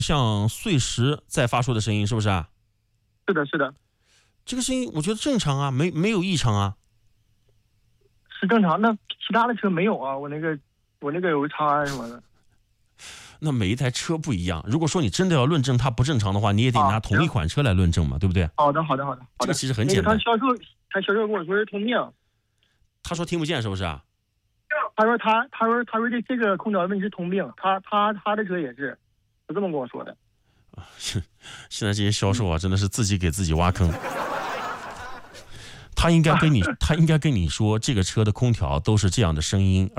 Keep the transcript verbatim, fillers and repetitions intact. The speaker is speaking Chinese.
像碎石在发出的声音，是不是啊？ 是的，是的， 这个声音我觉得正常啊，没没有异常啊。 是正常。那其他的车没有啊，我那个我那个有个长安什么的。 那每一台车不一样，如果说你真的要论证它不正常的话，你也得拿啊同一款车来论证嘛，对不对？ 好的，好的，好的，好的。 这个其实很简单。 那个他销售，他销售跟我说是通病。 他说听不见是不是啊？ 他说他他说他说这这个空调问题是通病，他他他的车也是，就这么跟我说的。 现在这些销售啊，真的是自己给自己挖坑。他应该跟你，他应该跟你说，这个车的空调都是这样的声音，而